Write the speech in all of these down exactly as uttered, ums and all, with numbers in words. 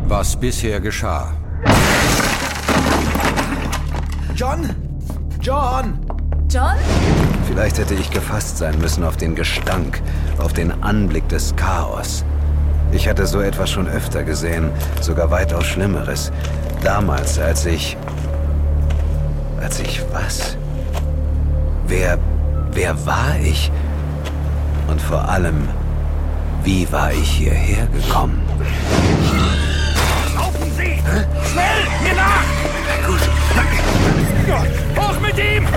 was bisher geschah. John? John? John? Vielleicht hätte ich gefasst sein müssen auf den Gestank, auf den Anblick des Chaos. Ich hatte so etwas schon öfter gesehen, sogar weitaus Schlimmeres. Damals, als ich... Als ich was? Wer... Wer war ich? Und vor allem, wie war ich hierher gekommen? Laufen Sie! Hä? Schnell! Mir nach! Gut. Hoch mit ihm!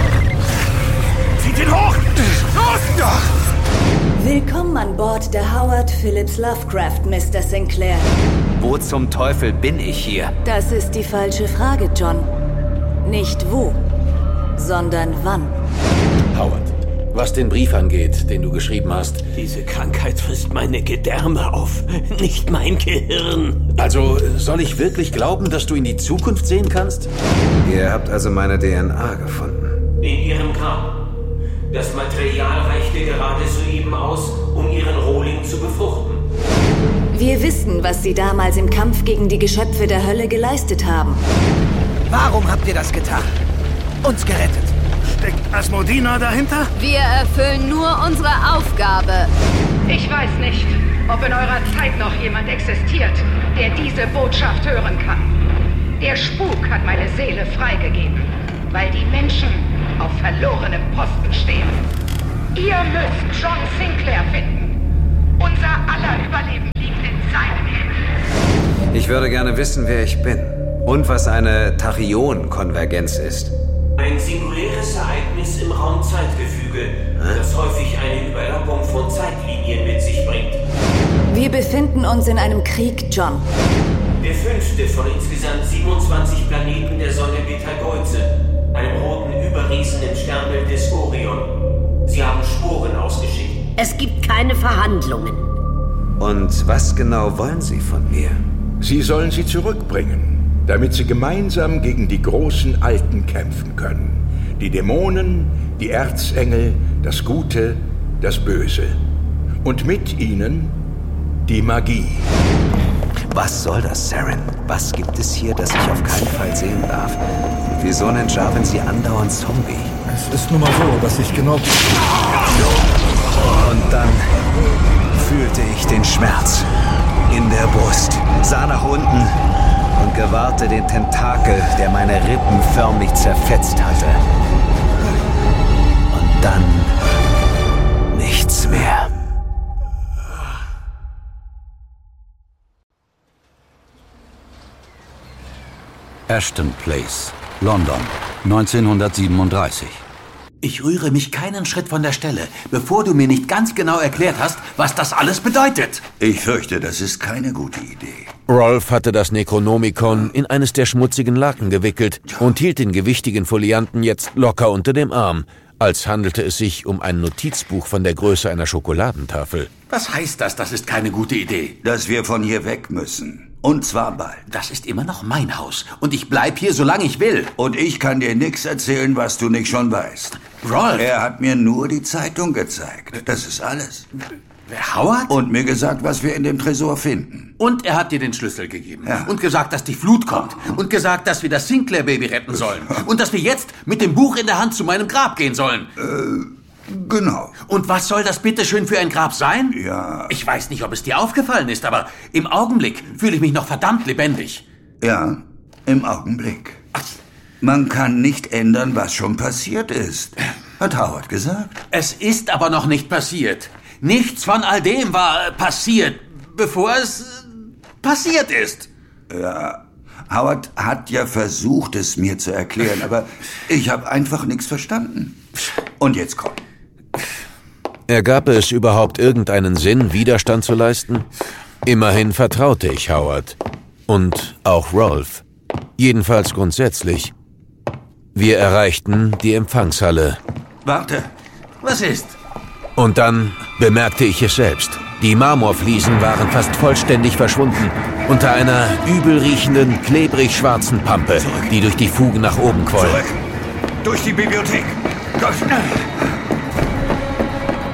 Zieht ihn hoch! Los! Willkommen an Bord der Howard Phillips Lovecraft, Mister Sinclair. Wo zum Teufel bin ich hier? Das ist die falsche Frage, John. Nicht wo, sondern wann. Howard, was den Brief angeht, den du geschrieben hast. Diese Krankheit frisst meine Gedärme auf, nicht mein Gehirn. Also, soll ich wirklich glauben, dass du in die Zukunft sehen kannst? Ihr habt also meine D N A gefunden. In ihrem Grab. Das Material reichte gerade soeben aus, um ihren Rohling zu befruchten. Wir wissen, was Sie damals im Kampf gegen die Geschöpfe der Hölle geleistet haben. Warum habt ihr das getan? Uns gerettet. Steckt Asmodina dahinter? Wir erfüllen nur unsere Aufgabe. Ich weiß nicht, ob in eurer Zeit noch jemand existiert, der diese Botschaft hören kann. Der Spuk hat meine Seele freigegeben, weil die Menschen auf verlorenem Posten stehen. Ihr müsst John Sinclair finden. Unser aller Überleben liegt in seinen Händen. Ich würde gerne wissen, wer ich bin. Und was eine Tachyon-Konvergenz ist. Ein singuläres Ereignis im Raum-Zeitgefüge, das häufig eine Überlappung von Zeitlinien mit sich bringt. Wir befinden uns in einem Krieg, John. Der fünfte von insgesamt siebenundzwanzig Planeten der Sonne Betelgeuse, einem roten Überriesen im Sternbild des Orion. Sie haben Sporen ausgeschickt. Es gibt keine Verhandlungen. Und was genau wollen Sie von mir? Sie sollen sie zurückbringen, damit sie gemeinsam gegen die großen Alten kämpfen können. Die Dämonen, die Erzengel, das Gute, das Böse. Und mit ihnen die Magie. Was soll das, Saren? Was gibt es hier, das ich auf keinen Fall sehen darf? Wieso nennt Jarvan sie andauernd Zombie? Es ist nun mal so, dass ich genau... Und dann fühlte ich den Schmerz in der Brust, sah nach unten und gewahrte den Tentakel, der meine Rippen förmlich zerfetzt hatte. Und dann nichts mehr. Ashton Place, London, neunzehnhundertsiebenunddreißig. Ich rühre mich keinen Schritt von der Stelle, bevor du mir nicht ganz genau erklärt hast, was das alles bedeutet. Ich fürchte, das ist keine gute Idee. Rolf hatte das Necronomicon in eines der schmutzigen Laken gewickelt und hielt den gewichtigen Folianten jetzt locker unter dem Arm, als handelte es sich um ein Notizbuch von der Größe einer Schokoladentafel. Was heißt das, das ist keine gute Idee? Dass wir von hier weg müssen. Und zwar bald. Das ist immer noch mein Haus. Und ich bleib hier, solange ich will. Und ich kann dir nichts erzählen, was du nicht schon weißt. Rolf! Er hat mir nur die Zeitung gezeigt. Das ist alles. Wer, Howard? Und mir gesagt, was wir in dem Tresor finden. Und er hat dir den Schlüssel gegeben. Ja. Und gesagt, dass die Flut kommt. Und gesagt, dass wir das Sinclair-Baby retten sollen. Und dass wir jetzt mit dem Buch in der Hand zu meinem Grab gehen sollen. Äh... Genau. Und was soll das bitteschön für ein Grab sein? Ja. Ich weiß nicht, ob es dir aufgefallen ist, aber im Augenblick fühle ich mich noch verdammt lebendig. Ja, im Augenblick. Ach. Man kann nicht ändern, was schon passiert ist, hat Howard gesagt. Es ist aber noch nicht passiert. Nichts von all dem war passiert, bevor es passiert ist. Ja, Howard hat ja versucht, es mir zu erklären, aber ich habe einfach nichts verstanden. Und jetzt komm. Ergab es überhaupt irgendeinen Sinn, Widerstand zu leisten? Immerhin vertraute ich Howard. Und auch Rolf. Jedenfalls grundsätzlich. Wir erreichten die Empfangshalle. Warte. Was ist? Und dann bemerkte ich es selbst. Die Marmorfliesen waren fast vollständig verschwunden. Unter einer übel riechenden, klebrig schwarzen Pampe, Zurück. die durch die Fugen nach oben quoll. Zurück. Durch die Bibliothek. Los.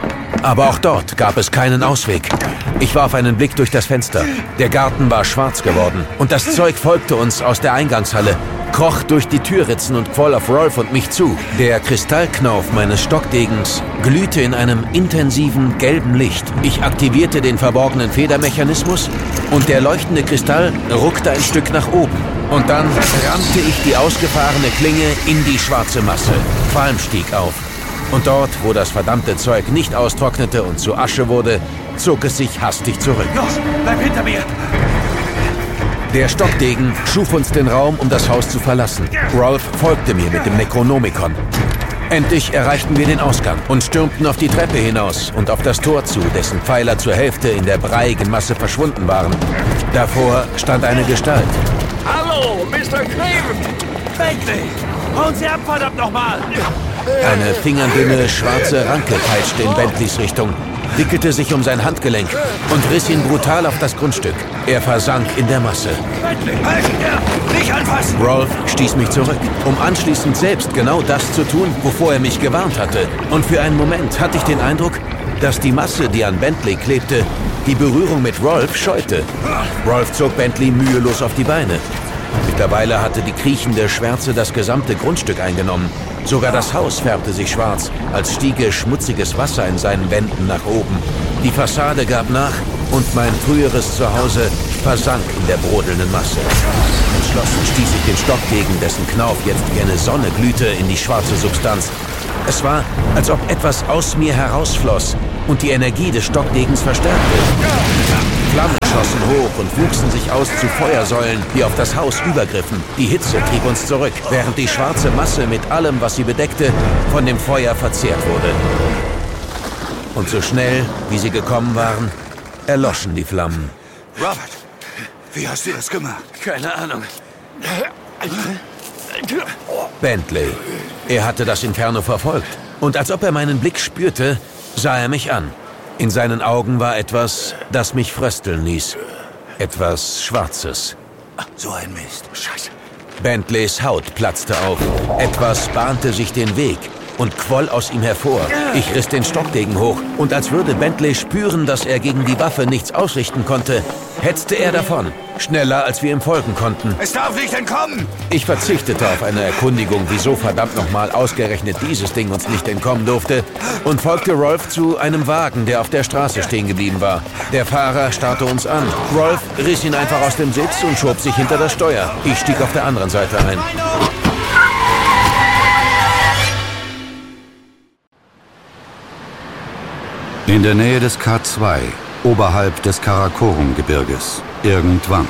Aber auch dort gab es keinen Ausweg. Ich warf einen Blick durch das Fenster. Der Garten war schwarz geworden und das Zeug folgte uns aus der Eingangshalle, kroch durch die Türritzen und quoll auf Rolf und mich zu. Der Kristallknauf meines Stockdegens glühte in einem intensiven gelben Licht. Ich aktivierte den verborgenen Federmechanismus und der leuchtende Kristall ruckte ein Stück nach oben. Und dann rammte ich die ausgefahrene Klinge in die schwarze Masse. Qualm stieg auf. Und dort, wo das verdammte Zeug nicht austrocknete und zu Asche wurde, zog es sich hastig zurück. Los, bleib hinter mir! Der Stockdegen schuf uns den Raum, um das Haus zu verlassen. Rolf folgte mir mit dem Necronomicon. Endlich erreichten wir den Ausgang und stürmten auf die Treppe hinaus und auf das Tor zu, dessen Pfeiler zur Hälfte in der breiigen Masse verschwunden waren. Davor stand eine Gestalt. Hallo, Mister Craven! Bentley! Hauen Sie ab, verdammt nochmal! Eine fingerdünne, schwarze Ranke peitschte in Bentleys Richtung, wickelte sich um sein Handgelenk und riss ihn brutal auf das Grundstück. Er versank in der Masse. Bentley, halt! Ja, nicht anfassen! Rolf stieß mich zurück, um anschließend selbst genau das zu tun, wovor er mich gewarnt hatte. Und für einen Moment hatte ich den Eindruck, dass die Masse, die an Bentley klebte, die Berührung mit Rolf scheute. Rolf zog Bentley mühelos auf die Beine. Mittlerweile hatte die kriechende Schwärze das gesamte Grundstück eingenommen. Sogar das Haus färbte sich schwarz, als stiege schmutziges Wasser in seinen Wänden nach oben. Die Fassade gab nach und mein früheres Zuhause versank in der brodelnden Masse. Entschlossen stieß ich den Stockdegen, dessen Knauf jetzt wie eine Sonne glühte, in die schwarze Substanz. Es war, als ob etwas aus mir herausfloss und die Energie des Stockdegens verstärkte. Flammen schossen hoch und wuchsen sich aus zu Feuersäulen, die auf das Haus übergriffen. Die Hitze trieb uns zurück, während die schwarze Masse mit allem, was sie bedeckte, von dem Feuer verzehrt wurde. Und so schnell, wie sie gekommen waren, erloschen die Flammen. Robert, wie hast du das gemacht? Keine Ahnung. Bentley. Er hatte das Inferno verfolgt. Und als ob er meinen Blick spürte, sah er mich an. In seinen Augen war etwas, das mich frösteln ließ. Etwas Schwarzes. So ein Mist. Scheiße. Bentleys Haut platzte auf. Etwas bahnte sich den Weg und quoll aus ihm hervor. Ich riss den Stockdegen hoch und als würde Bentley spüren, dass er gegen die Waffe nichts ausrichten konnte, hetzte er davon. Schneller, als wir ihm folgen konnten. Es darf nicht entkommen! Ich verzichtete auf eine Erkundigung, wieso verdammt nochmal ausgerechnet dieses Ding uns nicht entkommen durfte, und folgte Rolf zu einem Wagen, der auf der Straße stehen geblieben war. Der Fahrer starrte uns an. Rolf riss ihn einfach aus dem Sitz und schob sich hinter das Steuer. Ich stieg auf der anderen Seite ein. In der Nähe des K zwei, oberhalb des Karakorum-Gebirges. Irgendwann.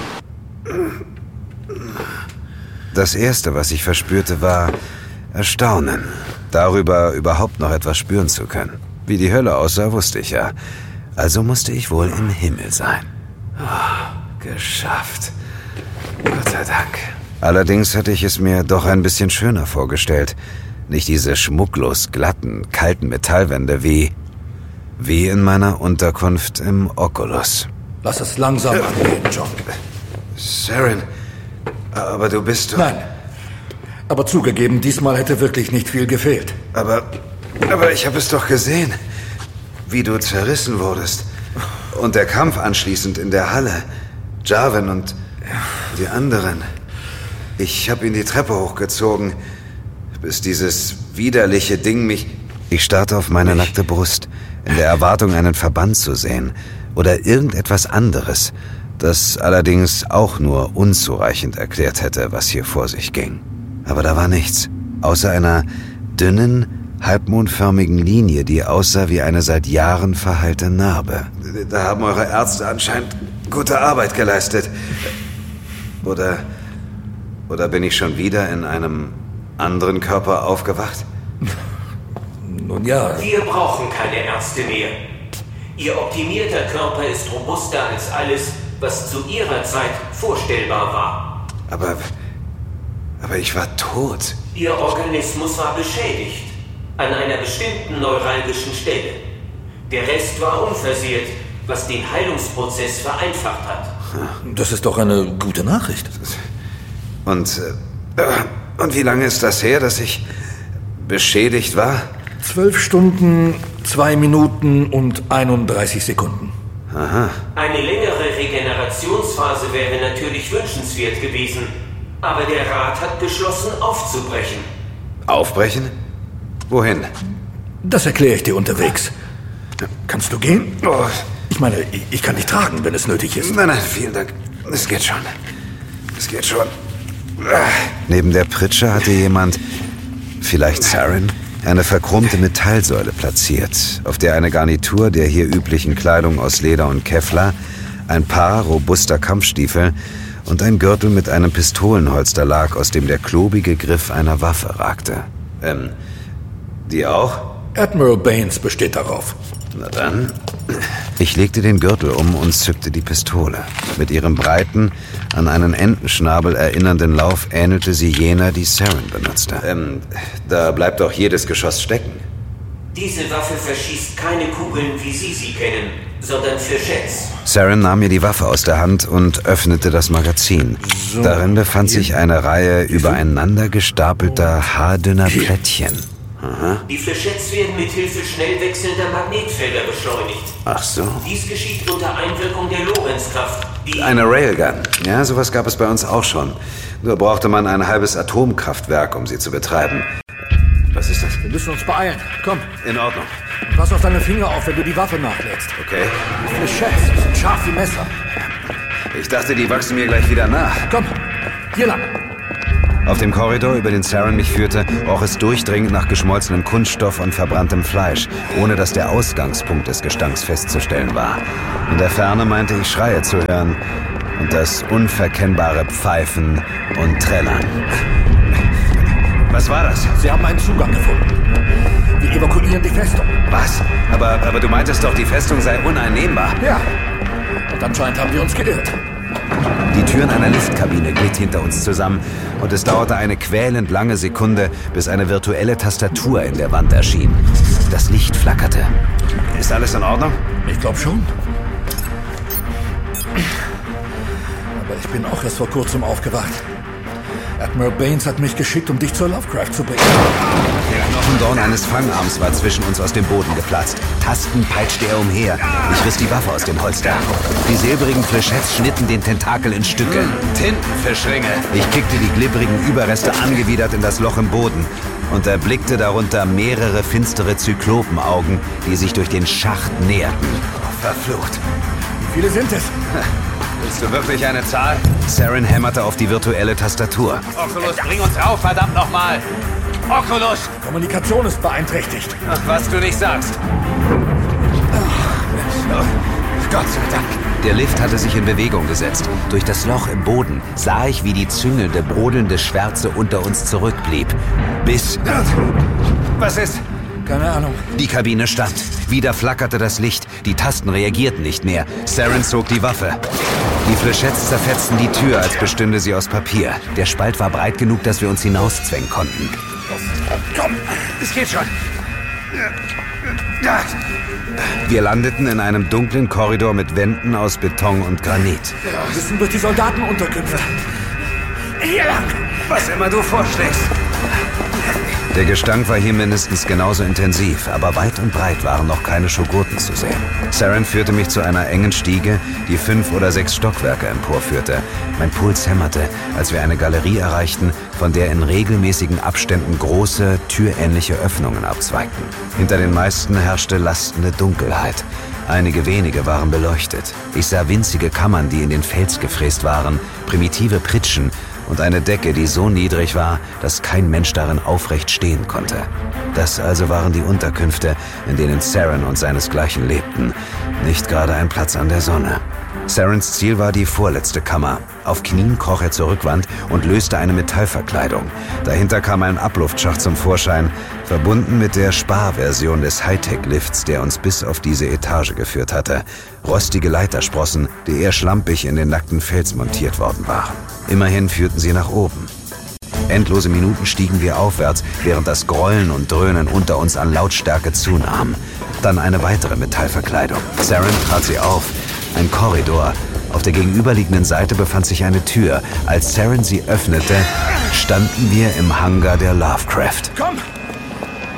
Das Erste, was ich verspürte, war Erstaunen. Darüber, überhaupt noch etwas spüren zu können. Wie die Hölle aussah, wusste ich ja. Also musste ich wohl im Himmel sein. Oh, geschafft. Gott sei Dank. Allerdings hatte ich es mir doch ein bisschen schöner vorgestellt. Nicht diese schmucklos glatten, kalten Metallwände wie... wie in meiner Unterkunft im Oculus. Lass es langsam angehen, John. Saren, aber du bist doch... Nein. Aber zugegeben, diesmal hätte wirklich nicht viel gefehlt. Aber... aber ich habe es doch gesehen. Wie du zerrissen wurdest. Und der Kampf anschließend in der Halle. Jarvan und die anderen. Ich habe ihn die Treppe hochgezogen, bis dieses widerliche Ding mich... Ich starrte auf meine nackte Brust, in der Erwartung, einen Verband zu sehen. Oder irgendetwas anderes, das allerdings auch nur unzureichend erklärt hätte, was hier vor sich ging. Aber da war nichts, außer einer dünnen, halbmondförmigen Linie, die aussah wie eine seit Jahren verheilte Narbe. Da haben eure Ärzte anscheinend gute Arbeit geleistet. Oder, oder bin ich schon wieder in einem anderen Körper aufgewacht? Nun ja. Wir brauchen keine Ärzte mehr. Ihr optimierter Körper ist robuster als alles, was zu ihrer Zeit vorstellbar war. Aber, aber ich war tot. Ihr Organismus war beschädigt. An einer bestimmten neuralgischen Stelle. Der Rest war unversehrt, was den Heilungsprozess vereinfacht hat. Das ist doch eine gute Nachricht. Und, äh, und wie lange ist das her, dass ich beschädigt war? Zwölf Stunden, Zwei Minuten und einunddreißig Sekunden. Aha. Eine längere Regenerationsphase wäre natürlich wünschenswert gewesen. Aber der Rat hat beschlossen, aufzubrechen. Aufbrechen? Wohin? Das erkläre ich dir unterwegs. Kannst du gehen? Oh. Ich meine, ich kann dich tragen, wenn es nötig ist. Nein, nein, vielen Dank. Es geht schon. Es geht schon. Neben der Pritsche hatte jemand, vielleicht Saren, eine verchromte Metallsäule platziert, auf der eine Garnitur der hier üblichen Kleidung aus Leder und Kevlar, ein Paar robuster Kampfstiefel und ein Gürtel mit einem Pistolenholster lag, aus dem der klobige Griff einer Waffe ragte. Ähm, die auch? Admiral Baines besteht darauf. Na dann. Ich legte den Gürtel um und zückte die Pistole. Mit ihrem breiten, an einen Entenschnabel erinnernden Lauf ähnelte sie jener, die Saren benutzte. Ähm, da bleibt doch jedes Geschoss stecken. Diese Waffe verschießt keine Kugeln, wie Sie sie kennen, sondern Fléchettes. Saren nahm mir die Waffe aus der Hand und öffnete das Magazin. So, Darin befand sich eine Reihe übereinander gestapelter, haardünner Plättchen. Aha. Die Fléchettes werden mit Hilfe schnell wechselnder Magnetfelder beschleunigt. Ach so. Dies geschieht unter Einwirkung der Lorentzkraft. Die Eine Railgun. Ja, sowas gab es bei uns auch schon. Nur brauchte man ein halbes Atomkraftwerk, um sie zu betreiben. Was ist das? Wir müssen uns beeilen. Komm. In Ordnung. Pass auf deine Finger auf, wenn du die Waffe nachlädst. Okay. Die Fléchettes sind scharf wie Messer. Ich dachte, die wachsen mir gleich wieder nach. Komm, hier lang. Auf dem Korridor, über den Saren mich führte, roch es durchdringend nach geschmolzenem Kunststoff und verbranntem Fleisch, ohne dass der Ausgangspunkt des Gestanks festzustellen war. In der Ferne meinte ich Schreie zu hören und das unverkennbare Pfeifen und Trällern. Was war das? Sie haben einen Zugang gefunden. Wir evakuieren die Festung. Was? Aber, aber du meintest doch, die Festung sei uneinnehmbar. Ja. Und anscheinend haben wir uns geirrt. Die Türen einer Liftkabine glitt hinter uns zusammen und es dauerte eine quälend lange Sekunde, bis eine virtuelle Tastatur in der Wand erschien. Das Licht flackerte. Ist alles in Ordnung? Ich glaube schon. Aber ich bin auch erst vor kurzem aufgewacht. Admiral Baines hat mich geschickt, um dich zur Lovecraft zu bringen. Der Knochendorn eines Fangarms war zwischen uns aus dem Boden geplatzt. Tastend peitschte er umher. Ich riss die Waffe aus dem Holster. Die silbrigen Fléchettes schnitten den Tentakel in Stücke. Tintenfischringe. Ich kickte die glibbrigen Überreste angewidert in das Loch im Boden und erblickte darunter mehrere finstere Zyklopenaugen, die sich durch den Schacht näherten. Oh, verflucht. Wie viele sind es? Willst du wirklich eine Zahl? Saren hämmerte auf die virtuelle Tastatur. Oculus, bring uns rauf, verdammt nochmal! Oculus! Kommunikation ist beeinträchtigt. Ach, was du nicht sagst. Oh, Gott sei Dank. Der Lift hatte sich in Bewegung gesetzt. Durch das Loch im Boden sah ich, wie die züngelnde, brodelnde Schwärze unter uns zurückblieb. Bis... Was ist? Keine Ahnung. Die Kabine stand. Wieder flackerte das Licht. Die Tasten reagierten nicht mehr. Saren zog die Waffe. Die Fléchettes zerfetzten die Tür, als bestünde sie aus Papier. Der Spalt war breit genug, dass wir uns hinauszwängen konnten. Komm, es geht schon. Wir landeten in einem dunklen Korridor mit Wänden aus Beton und Granit. Wir müssen durch die Soldatenunterkünfte. Hier lang, was immer du vorschlägst. Der Gestank war hier mindestens genauso intensiv, aber weit und breit waren noch keine Schogurten zu sehen. Saren führte mich zu einer engen Stiege, die fünf oder sechs Stockwerke emporführte. Mein Puls hämmerte, als wir eine Galerie erreichten, von der in regelmäßigen Abständen große, türähnliche Öffnungen abzweigten. Hinter den meisten herrschte lastende Dunkelheit. Einige wenige waren beleuchtet. Ich sah winzige Kammern, die in den Fels gefräst waren, primitive Pritschen und eine Decke, die so niedrig war, dass kein Mensch darin aufrecht stehen konnte. Das also waren die Unterkünfte, in denen Saren und seinesgleichen lebten. Nicht gerade ein Platz an der Sonne. Sarens Ziel war die vorletzte Kammer. Auf Knien kroch er zur Rückwand und löste eine Metallverkleidung. Dahinter kam ein Abluftschacht zum Vorschein, verbunden mit der Sparversion des Hightech-Lifts, der uns bis auf diese Etage geführt hatte. Rostige Leitersprossen, die eher schlampig in den nackten Fels montiert worden waren. Immerhin führten sie nach oben. Endlose Minuten stiegen wir aufwärts, während das Grollen und Dröhnen unter uns an Lautstärke zunahm. Dann eine weitere Metallverkleidung. Saren trat sie auf. Ein Korridor. Auf der gegenüberliegenden Seite befand sich eine Tür. Als Saren sie öffnete, standen wir im Hangar der Lovecraft. Komm!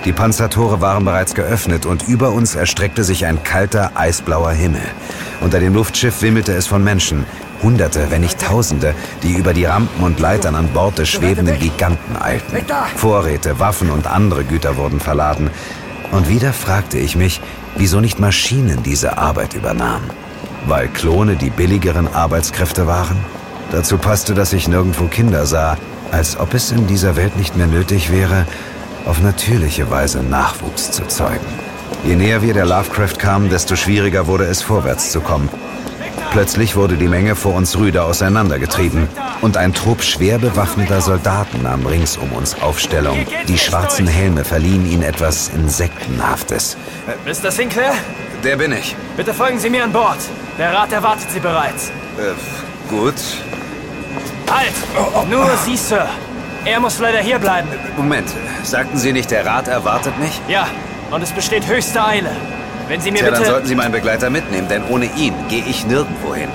Die Panzertore waren bereits geöffnet und über uns erstreckte sich ein kalter, eisblauer Himmel. Unter dem Luftschiff wimmelte es von Menschen. Hunderte, wenn nicht Tausende, die über die Rampen und Leitern an Bord des schwebenden Giganten eilten. Vorräte, Waffen und andere Güter wurden verladen. Und wieder fragte ich mich, wieso nicht Maschinen diese Arbeit übernahmen. Weil Klone die billigeren Arbeitskräfte waren? Dazu passte, dass ich nirgendwo Kinder sah, als ob es in dieser Welt nicht mehr nötig wäre, auf natürliche Weise Nachwuchs zu zeugen. Je näher wir der Lovecraft kamen, desto schwieriger wurde es, vorwärts zu kommen. Plötzlich wurde die Menge vor uns rüde auseinandergetrieben und ein Trupp schwer bewaffneter Soldaten nahm rings um uns Aufstellung. Die schwarzen Helme verliehen ihnen etwas Insektenhaftes. Mister Sinclair? Der bin ich. Bitte folgen Sie mir an Bord. Der Rat erwartet Sie bereits. Äh, gut. Halt! Nur Sie, Sir. Er muss leider hier bleiben. Moment, sagten Sie nicht, der Rat erwartet mich? Ja, und es besteht höchste Eile. Wenn Sie mir Tja, bitte... dann sollten Sie meinen Begleiter mitnehmen, denn ohne ihn gehe ich nirgendwo hin.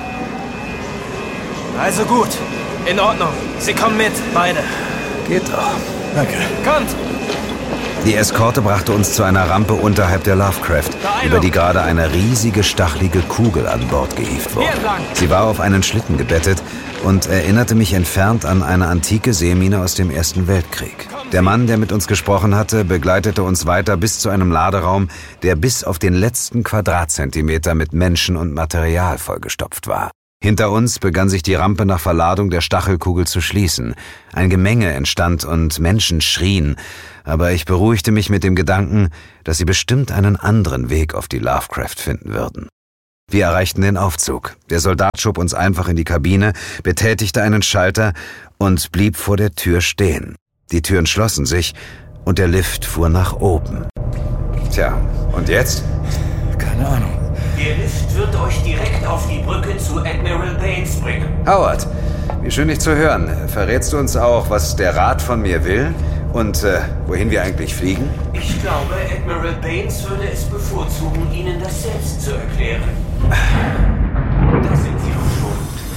Also gut. In Ordnung. Sie kommen mit, beide. Geht doch. Danke. Kommt! Die Eskorte brachte uns zu einer Rampe unterhalb der Lovecraft, über die gerade eine riesige, stachelige Kugel an Bord gehievt wurde. Sie war auf einen Schlitten gebettet und erinnerte mich entfernt an eine antike Seemine aus dem Ersten Weltkrieg. Der Mann, der mit uns gesprochen hatte, begleitete uns weiter bis zu einem Laderaum, der bis auf den letzten Quadratzentimeter mit Menschen und Material vollgestopft war. Hinter uns begann sich die Rampe nach Verladung der Stachelkugel zu schließen. Ein Gemenge entstand und Menschen schrien, aber ich beruhigte mich mit dem Gedanken, dass sie bestimmt einen anderen Weg auf die Lovecraft finden würden. Wir erreichten den Aufzug. Der Soldat schob uns einfach in die Kabine, betätigte einen Schalter und blieb vor der Tür stehen. Die Türen schlossen sich und der Lift fuhr nach oben. Tja, und jetzt? Keine Ahnung. Der Lift wird euch direkt auf die Brücke zu Admiral Baines bringen. Howard, wie schön dich zu hören. Verrätst du uns auch, was der Rat von mir will und äh, wohin wir eigentlich fliegen? Ich glaube, Admiral Baines würde es bevorzugen, Ihnen das selbst zu erklären. Da sind Sie auch schon.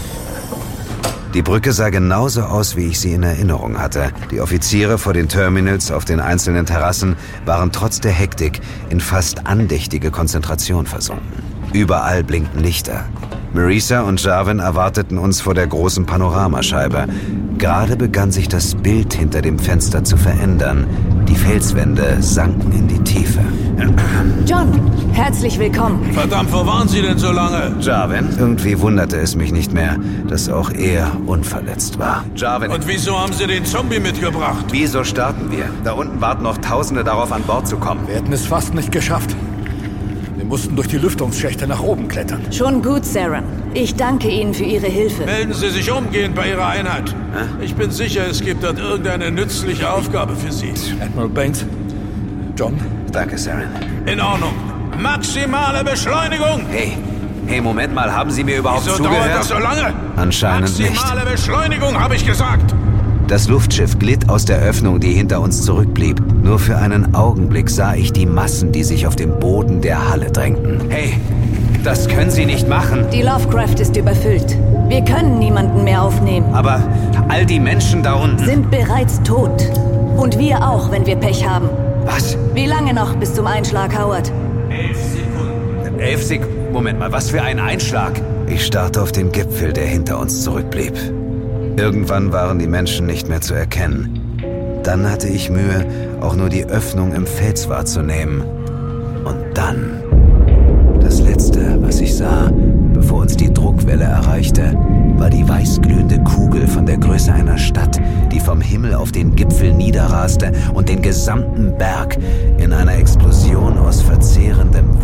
Die Brücke sah genauso aus, wie ich sie in Erinnerung hatte. Die Offiziere vor den Terminals auf den einzelnen Terrassen waren trotz der Hektik in fast andächtige Konzentration versunken. Überall blinkten Lichter. Marisa und Jarvin erwarteten uns vor der großen Panoramascheibe. Gerade begann sich das Bild hinter dem Fenster zu verändern. Die Felswände sanken in die Tiefe. John, herzlich willkommen. Verdammt, wo waren Sie denn so lange? Jarvin, irgendwie wunderte es mich nicht mehr, dass auch er unverletzt war. Jarvin. Und wieso haben Sie den Zombie mitgebracht? Wieso starten wir? Da unten warten noch Tausende darauf, an Bord zu kommen. Wir hätten es fast nicht geschafft. Wir mussten durch die Lüftungsschächte nach oben klettern. Schon gut, Saren. Ich danke Ihnen für Ihre Hilfe. Melden Sie sich umgehend bei Ihrer Einheit. Hä? Ich bin sicher, es gibt dort irgendeine nützliche Aufgabe für Sie. Admiral Baines. John. Danke, Saren. In Ordnung. Maximale Beschleunigung! Hey, hey, Moment mal, haben Sie mir überhaupt Wieso zugehört? dauert das so lange? Anscheinend nicht. Maximale Beschleunigung, habe ich gesagt! Das Luftschiff glitt aus der Öffnung, die hinter uns zurückblieb. Nur für einen Augenblick sah ich die Massen, die sich auf dem Boden der Halle drängten. Hey, das können Sie nicht machen. Die Lovecraft ist überfüllt. Wir können niemanden mehr aufnehmen. Aber all die Menschen da unten... sind bereits tot. Und wir auch, wenn wir Pech haben. Was? Wie lange noch bis zum Einschlag, Howard? Elf Sekunden. Elf Sekunden? Moment mal, was für ein Einschlag? Ich starrte auf den Gipfel, der hinter uns zurückblieb. Irgendwann waren die Menschen nicht mehr zu erkennen. Dann hatte ich Mühe, auch nur die Öffnung im Fels wahrzunehmen. Und dann... Das Letzte, was ich sah, bevor uns die Druckwelle erreichte, war die weißglühende Kugel von der Größe einer Stadt, die vom Himmel auf den Gipfel niederraste und den gesamten Berg in einer Explosion aus verzehrendem